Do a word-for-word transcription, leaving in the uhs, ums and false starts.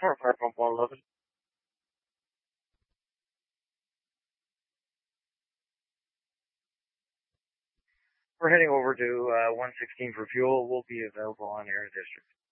Fire Fire Pump one eleven. We're heading over to uh, one sixteen for fuel. We'll be available on air district.